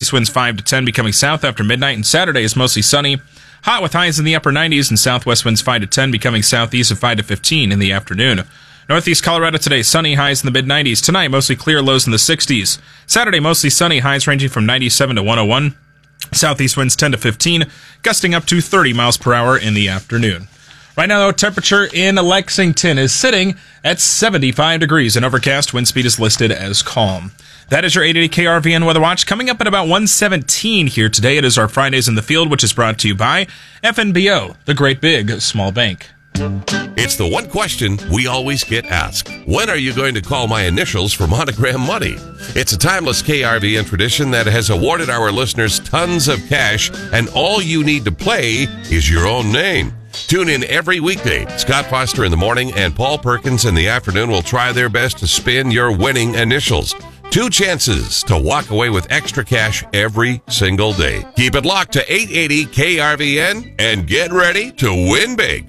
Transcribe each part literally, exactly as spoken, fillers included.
southeast winds five to ten, becoming south after midnight, and Saturday is mostly sunny. Hot with highs in the upper nineties, and southwest winds five to ten, becoming southeast of five to fifteen in the afternoon. Northeast Colorado today, sunny, highs in the mid-nineties. Tonight, mostly clear, lows in the sixties. Saturday, mostly sunny, highs ranging from ninety-seven to one oh one. Southeast winds ten to fifteen, gusting up to thirty miles per hour in the afternoon. Right now, though, temperature in Lexington is sitting at seventy-five degrees, and overcast. Wind speed is listed as calm. That is your eight eighty K R V N Weather Watch. Coming up at about one seventeen here today, it is our Fridays in the Field, which is brought to you by F N B O, the Great Big Small Bank. It's the one question we always get asked. When are you going to call my initials for Monogram Money? It's a timeless K R V N tradition that has awarded our listeners tons of cash, and all you need to play is your own name. Tune in every weekday. Scott Foster in the morning and Paul Perkins in the afternoon will try their best to spin your winning initials. Two chances to walk away with extra cash every single day. Keep it locked to eight eighty K R V N and get ready to win big.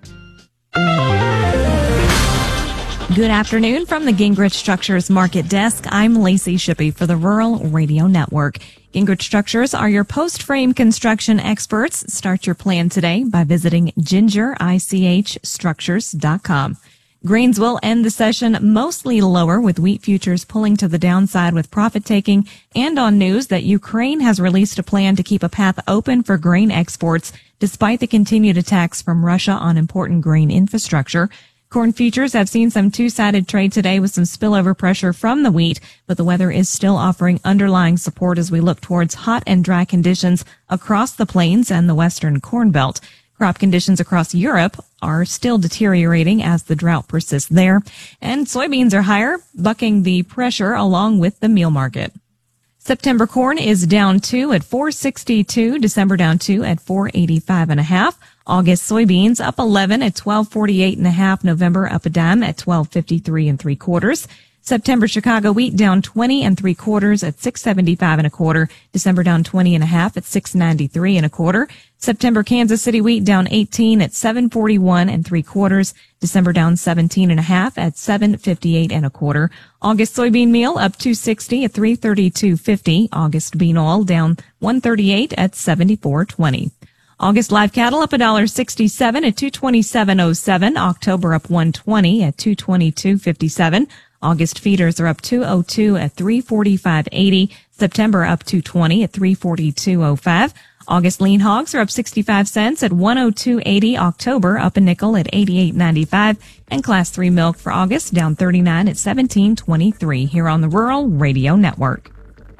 Good afternoon from the Gingrich Structures Market Desk. I'm Lacey Shippey for the Rural Radio Network. Gingrich Structures are your post-frame construction experts. Start your plan today by visiting ginger ich structures dot com. Grains will end the session mostly lower, with wheat futures pulling to the downside with profit taking, and on news that Ukraine has released a plan to keep a path open for grain exports despite the continued attacks from Russia on important grain infrastructure. Corn futures have seen some two-sided trade today with some spillover pressure from the wheat, but the weather is still offering underlying support as we look towards hot and dry conditions across the plains and the western corn belt. Crop conditions across Europe are still deteriorating as the drought persists there, and soybeans are higher, bucking the pressure along with the meal market. September corn is down two at four sixty-two, December down two at four eighty-five and a half. August soybeans up eleven at twelve forty-eight and a half, November up a dime at twelve fifty-three and three quarters. September Chicago wheat down twenty and three quarters at six seventy-five and a quarter. December down twenty and a half at six ninety-three and a quarter. September Kansas City wheat down eighteen at seven forty-one and three quarters. December down seventeen and a half at seven fifty-eight and a quarter. August soybean meal up two sixty at three thirty-two fifty. August bean oil down one thirty-eight at seventy-four twenty. August live cattle up one sixty-seven at two twenty-seven oh seven. October up one twenty at two twenty-two fifty-seven. August feeders are up two oh two at three forty-five eighty. September up two twenty at three forty-two oh five. August lean hogs are up sixty-five cents at one oh two eighty. October up a nickel at eighty-eight ninety-five. And class three milk for August down thirty-nine at seventeen twenty-three here on the Rural Radio Network.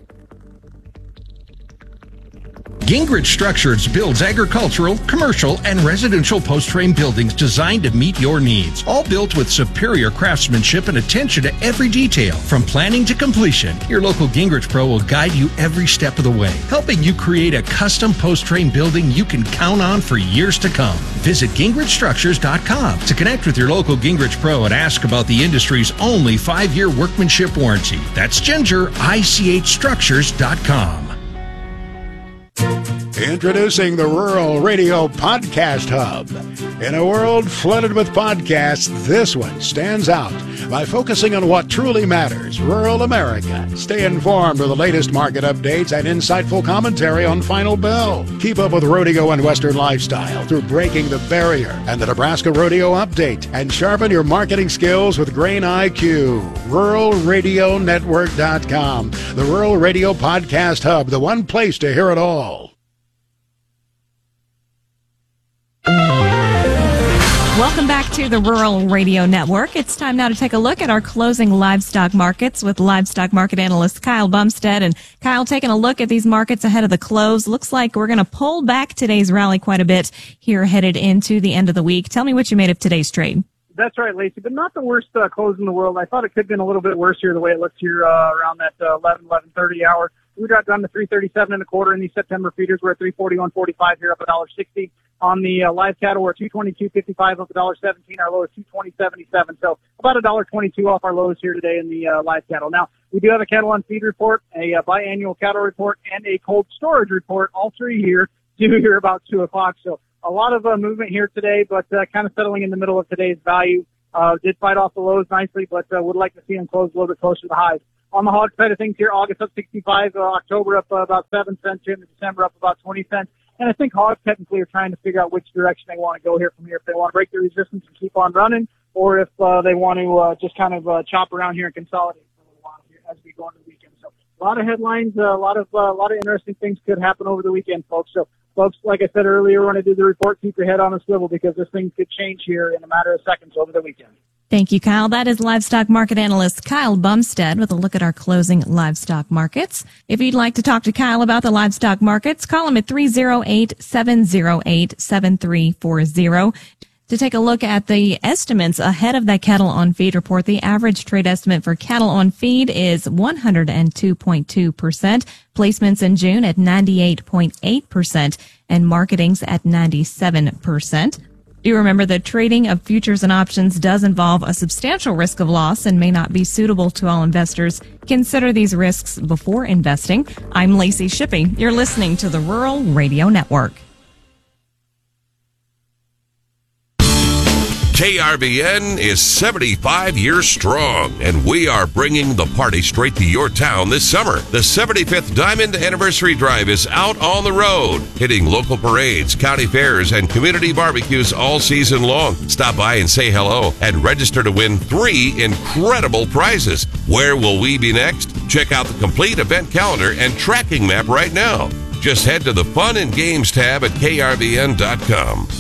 Gingrich Structures builds agricultural, commercial, and residential post-frame buildings designed to meet your needs. All built with superior craftsmanship and attention to every detail. From planning to completion, your local Gingrich Pro will guide you every step of the way, helping you create a custom post-frame building you can count on for years to come. Visit gingrich structures dot com to connect with your local Gingrich Pro and ask about the industry's only five-year workmanship warranty. That's ginger ich structures dot com. Introducing the Rural Radio Podcast Hub. In a world flooded with podcasts, this one stands out by focusing on what truly matters, rural America. Stay informed with the latest market updates and insightful commentary on Final Bell. Keep up with rodeo and Western lifestyle through Breaking the Barrier and the Nebraska Rodeo Update. And sharpen your marketing skills with Grain I Q. rural radio network dot com. The Rural Radio Podcast Hub, the one place to hear it all. Welcome back to the Rural Radio Network. It's time now to take a look at our closing livestock markets with livestock market analyst Kyle Bumstead. And Kyle, taking a look at these markets ahead of the close, looks like we're going to pull back today's rally quite a bit here headed into the end of the week. Tell me what you made of today's trade. That's right, Lacey, but not the worst uh, close in the world. I thought it could have been a little bit worse here the way it looks here uh, around that uh, eleven, eleven thirty hour. We got down to three thirty-seven and a quarter in these September feeders. We're at three forty-one forty-five here, up one sixty. On the uh, live cattle, we're two twenty-two fifty-five, up one seventeen. Our low is two twenty seventy-seven. So about one twenty-two off our lows here today in the uh, live cattle. Now, we do have a cattle on feed report, a uh, biannual cattle report, and a cold storage report, all three here, due here about two o'clock. So a lot of uh, movement here today, but uh, kind of settling in the middle of today's value. Uh, did fight off the lows nicely, but uh, would like to see them close a little bit closer to the highs. On the hog side of things here, August up sixty-five, uh, October up uh, about seven cents here, and December up about twenty cents. And I think hogs technically are trying to figure out which direction they want to go here from here, if they want to break the resistance and keep on running, or if uh, they want to uh, just kind of uh, chop around here and consolidate for a little while here as we go into the weekend. So a lot of headlines, uh, a lot of uh, a lot of interesting things could happen over the weekend, folks. So, folks, like I said earlier, when I did the report, keep your head on a swivel because this thing could change here in a matter of seconds over the weekend. Thank you, Kyle. That is livestock market analyst Kyle Bumstead with a look at our closing livestock markets. If you'd like to talk to Kyle about the livestock markets, call him at three oh eight, seven oh eight, seven three four oh. To take a look at the estimates ahead of that cattle on feed report, the average trade estimate for cattle on feed is one hundred two point two percent, placements in June at ninety-eight point eight percent, and marketings at ninety-seven percent. Do remember that trading of futures and options does involve a substantial risk of loss and may not be suitable to all investors. Consider these risks before investing. I'm Lacey Shippey. You're listening to the Rural Radio Network. K R V N is seventy-five years strong, and we are bringing the party straight to your town this summer. The seventy-fifth Diamond Anniversary Drive is out on the road, hitting local parades, county fairs, and community barbecues all season long. Stop by and say hello and register to win three incredible prizes. Where will we be next? Check out the complete event calendar and tracking map right now. Just head to the Fun and Games tab at K R V N dot com.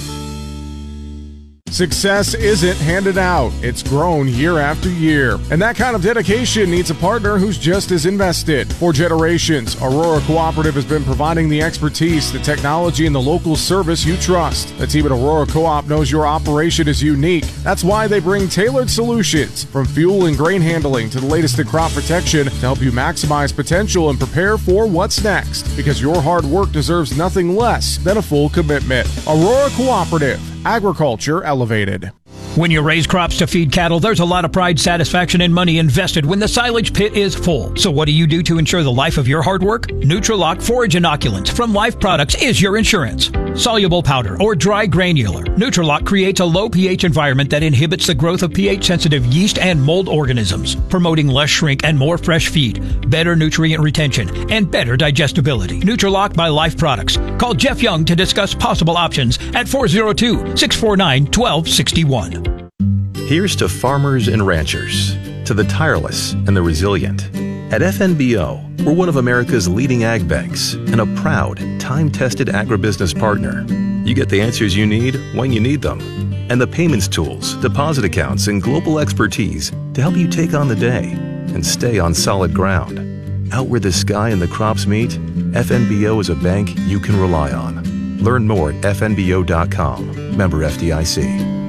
Success isn't handed out, it's grown year after year. And that kind of dedication needs a partner who's just as invested. For generations, Aurora Cooperative has been providing the expertise, the technology, and the local service you trust. The team at Aurora Co-op knows your operation is unique. That's why they bring tailored solutions, from fuel and grain handling to the latest in crop protection, to help you maximize potential and prepare for what's next. Because your hard work deserves nothing less than a full commitment. Aurora Cooperative. Agriculture elevated. When you raise crops to feed cattle, there's a lot of pride, satisfaction, and money invested when the silage pit is full. So what do you do to ensure the life of your hard work? Nutrilock Forage Inoculant from Life Products is your insurance. Soluble powder or dry granular, Nutrilock creates a low pH environment that inhibits the growth of pH-sensitive yeast and mold organisms, promoting less shrink and more fresh feed, better nutrient retention, and better digestibility. Nutrilock by Life Products. Call Jeff Young to discuss possible options at four oh two, six four nine, one two six one. Here's to farmers and ranchers, to the tireless and the resilient. At F N B O, we're one of America's leading ag banks and a proud, time-tested agribusiness partner. You get the answers you need when you need them, and the payments tools, deposit accounts, and global expertise to help you take on the day and stay on solid ground. Out where the sky and the crops meet, F N B O is a bank you can rely on. Learn more at F N B O dot com. Member F D I C.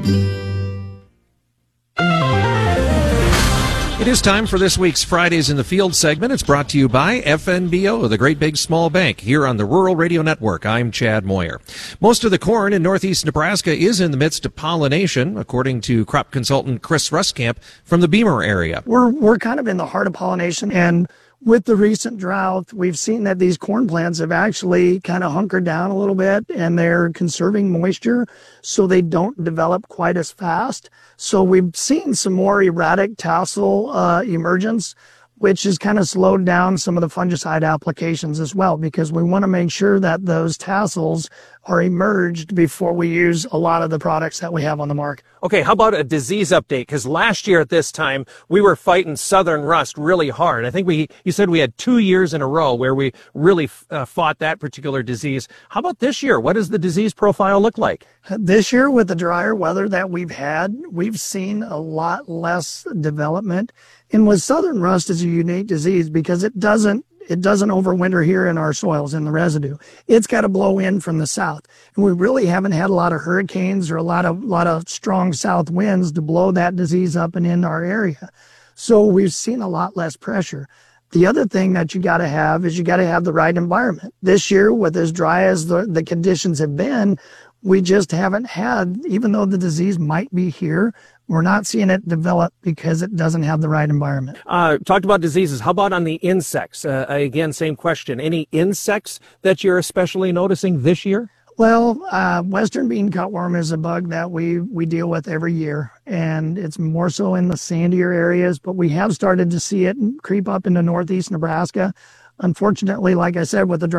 It is time for this week's Fridays in the Field segment. It's brought to you by F N B O, the Great Big Small Bank, here on the Rural Radio Network. I'm Chad Moyer. Most of the corn in northeast Nebraska is in the midst of pollination, according to crop consultant Chris Ruskamp from the Beamer area. We're we're kind of in the heart of pollination, and with the recent drought, we've seen that these corn plants have actually kind of hunkered down a little bit, and they're conserving moisture so they don't develop quite as fast. So we've seen some more erratic tassel uh, emergence, which has kind of slowed down some of the fungicide applications as well, because we want to make sure that those tassels are emerged before we use a lot of the products that we have on the market. Okay, how about a disease update? Because last year at this time, we were fighting southern rust really hard. I think we, you said we had two years in a row where we really uh, fought that particular disease. How about this year? What does the disease profile look like? This year, with the drier weather that we've had, we've seen a lot less development. And with southern rust, is a unique disease because it doesn't It doesn't overwinter here in our soils in the residue. It's got to blow in from the south. And we really haven't had a lot of hurricanes or a lot of lot of strong south winds to blow that disease up and into our area. So we've seen a lot less pressure. The other thing that you got to have is you got to have the right environment. This year, with as dry as the, the conditions have been, we just haven't had, even though the disease might be here, we're not seeing it develop because it doesn't have the right environment. Uh, talked about diseases. How about on the insects? Uh, again, same question. Any insects that you're especially noticing this year? Well, uh, western bean cutworm is a bug that we, we deal with every year, and it's more so in the sandier areas, but we have started to see it creep up into northeast Nebraska. Unfortunately, like I said, with the